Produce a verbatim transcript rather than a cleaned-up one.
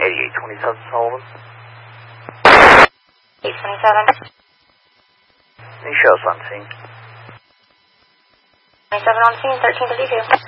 eighty-eight twenty-seven Sullivan. eight twenty-seven. Any shows on scene? twenty-seven on scene, thirteen thirty-two.